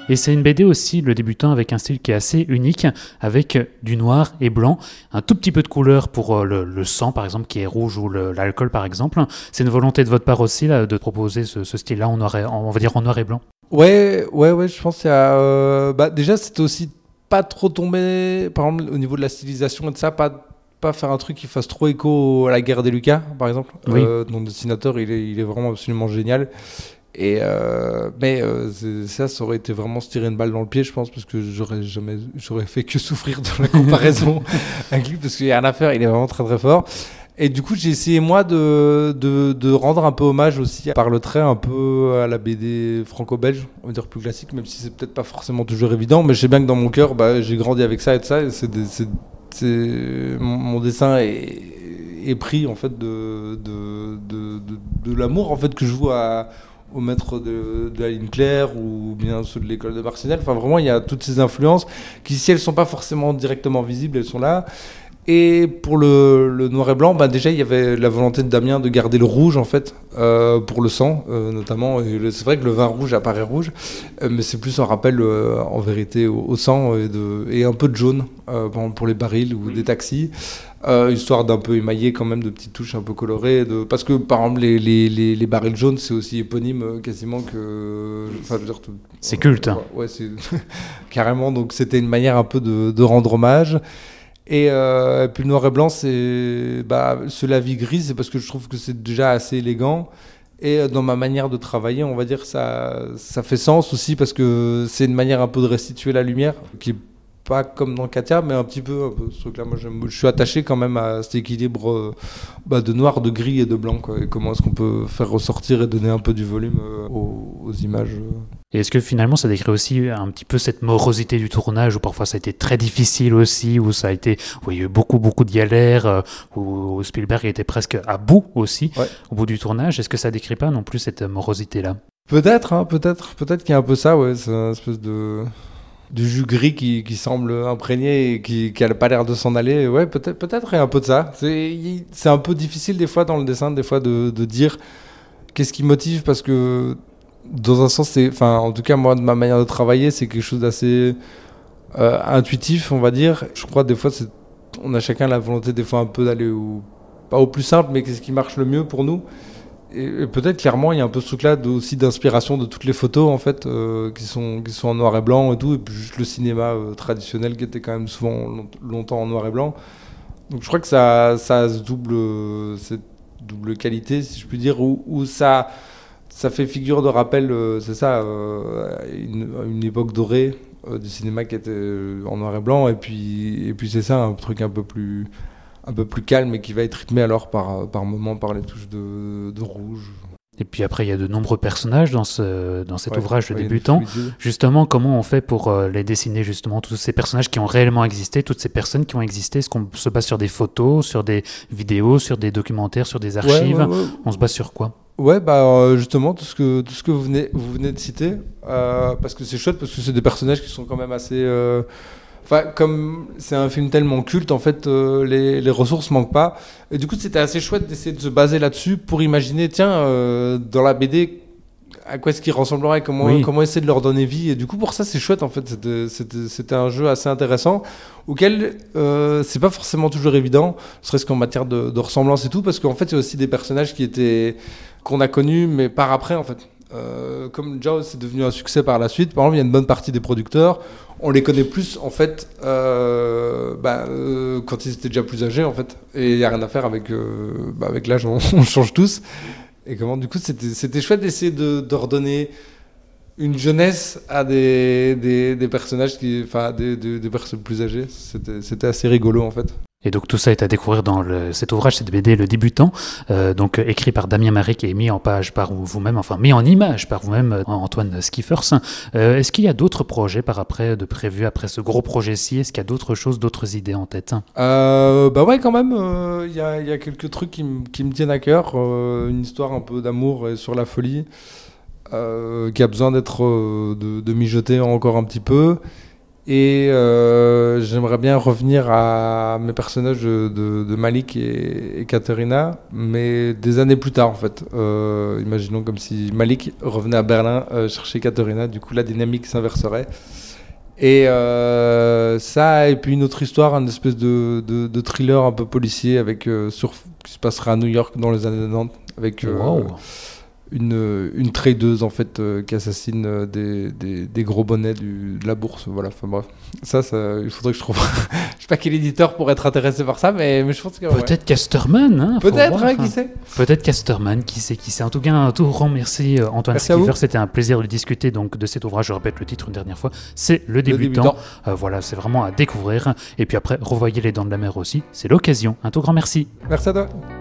Et c'est une BD aussi, Le Débutant, avec un style qui est assez unique, avec du noir et blanc, un tout petit peu de couleur pour le sang par exemple, qui est rouge, ou l'alcool par exemple. C'est une volonté de votre part aussi là, de proposer ce style-là on va dire en noir et blanc. Ouais, je pense qu'il y a... déjà, c'était aussi pas trop tomber, par exemple, au niveau de la stylisation et de ça, pas faire un truc qui fasse trop écho à la guerre des Lucas, par exemple. Oui. Dont le dessinateur, il est vraiment absolument génial. Ça aurait été vraiment se tirer une balle dans le pied, je pense, parce que j'aurais fait que souffrir de la comparaison avec lui, parce qu'il n'y a rien à faire, il est vraiment très très fort. Et du coup, j'ai essayé moi de rendre un peu hommage aussi par le trait un peu à la BD franco-belge, on va dire plus classique, même si c'est peut-être pas forcément toujours évident, mais je sais bien que dans mon cœur, j'ai grandi avec ça et tout ça, mon dessin est pris en fait de l'amour en fait que je vois au maître de la ligne claire ou bien ceux de l'école de Marcinelle. Enfin, vraiment, il y a toutes ces influences qui, si elles ne sont pas forcément directement visibles, elles sont là. Et pour le noir et blanc, déjà, il y avait la volonté de Damien de garder le rouge, en fait, pour le sang, notamment. Et c'est vrai que le vin rouge apparaît rouge, mais c'est plus un rappel, en vérité, au sang et un peu de jaune, pour les barils ou des taxis. Histoire d'un peu émailler quand même, de petites touches un peu colorées. Parce que, par exemple, les barils jaunes, c'est aussi éponyme quasiment que... Enfin, je veux dire, c'est culte. Ouais, c'est carrément. Donc, c'était une manière un peu de rendre hommage. Et puis le noir et blanc, c'est la vie grise, c'est parce que je trouve que c'est déjà assez élégant. Et dans ma manière de travailler, on va dire, ça fait sens aussi, parce que c'est une manière un peu de restituer la lumière, qui est pas comme dans Katia, mais un peu ce truc-là. Moi, je suis attaché quand même à cet équilibre de noir, de gris et de blanc, quoi. Et comment est-ce qu'on peut faire ressortir et donner un peu du volume aux images. Et est-ce que finalement ça décrit aussi un petit peu cette morosité du tournage, où parfois ça a été très difficile aussi, où ça a été, où il y a eu beaucoup de galères, où Spielberg était presque à bout aussi, ouais. Au bout du tournage. Est-ce que ça décrit pas non plus cette morosité-là ? Peut-être qu'il y a un peu ça, ouais. C'est une espèce de jus gris qui semble imprégné et qui n'a pas l'air de s'en aller. Ouais, peut-être il y a un peu de ça. C'est un peu difficile des fois dans le dessin, des fois de dire qu'est-ce qui motive, parce que dans un sens, en tout cas moi, de ma manière de travailler, c'est quelque chose d'assez intuitif, on va dire. Je crois des fois, on a chacun la volonté des fois un peu d'aller pas au plus simple, mais qu'est-ce qui marche le mieux pour nous. Et peut-être clairement il y a un peu ce truc-là aussi d'inspiration de toutes les photos en fait, qui sont en noir et blanc et tout, et puis juste le cinéma traditionnel qui était quand même souvent longtemps en noir et blanc. Donc je crois que ça a cette double qualité, si je puis dire, où ça fait figure de rappel, c'est ça, une époque dorée du cinéma qui était en noir et blanc, et puis c'est ça, un truc un peu plus calme, et qui va être rythmé alors par moments par les touches de rouge. Et puis après, il y a de nombreux personnages dans cet ouvrage de débutant. Fluide. Justement, comment on fait pour les dessiner, justement, tous ces personnages qui ont réellement existé, toutes ces personnes qui ont existé? Est-ce qu'on se base sur des photos, sur des vidéos, sur des documentaires, sur des archives? Ouais. On se base sur quoi? Ouais, justement, tout ce que vous venez de citer, parce que c'est chouette, parce que c'est des personnages qui sont quand même assez... comme c'est un film tellement culte, en fait, les ressources manquent pas. Et du coup, c'était assez chouette d'essayer de se baser là-dessus pour imaginer, dans la BD, à quoi est-ce qu'ils ressembleraient, comment essayer de leur donner vie. Et du coup, pour ça, c'est chouette, en fait. C'était un jeu assez intéressant, auquel c'est pas forcément toujours évident, serait-ce qu'en matière de ressemblance et tout, parce qu'en fait, il y a aussi des personnages qu'on a connus, mais par après, en fait. Comme Jaws c'est devenu un succès par la suite, par exemple, il y a une bonne partie des producteurs, on les connaît plus en fait quand ils étaient déjà plus âgés, en fait, et il n'y a rien à faire avec l'âge, on change tous. Et comment du coup c'était chouette d'essayer de redonner une jeunesse à des personnages des personnes plus âgées. C'était assez rigolo, en fait. Et donc tout ça est à découvrir dans cet ouvrage, cette BD Le Débutant, donc écrit par Damien Maric et mis en page par vous-même, enfin mis en image par vous-même, Antoine Skiffers. Est-ce qu'il y a d'autres projets de prévus après ce gros projet-ci? Est-ce qu'il y a d'autres choses, d'autres idées en tête? Ouais, quand même. Il y a quelques trucs qui me tiennent à cœur. Une histoire un peu d'amour et sur la folie, qui a besoin d'être de mijoter encore un petit peu. Et j'aimerais bien revenir à mes personnages de Malik et Katerina, mais des années plus tard en fait. Imaginons comme si Malik revenait à Berlin chercher Katerina, du coup la dynamique s'inverserait. Et ça, et puis une autre histoire, une espèce de thriller un peu policier avec, qui se passerait à New York dans les années 90, avec Wow. une tradeuse en fait qui assassine des gros bonnets de la bourse. Voilà, enfin bref. Ça, il faudrait que je trouve. Je sais pas quel éditeur pourrait être intéressé par ça, mais je pense que. Ouais. Peut-être Casterman, hein, faut Peut-être, voir, qui sait. Peut-être Casterman, qui sait. En tout cas, un tout grand merci Antoine Merci à vous. Skiffer. C'était un plaisir de discuter donc de cet ouvrage. Je répète le titre une dernière fois. C'est Le Débutant. Voilà, c'est vraiment à découvrir. Et puis après, revoyez Les Dents de la Mer aussi. C'est l'occasion. Un tout grand merci. Merci à toi.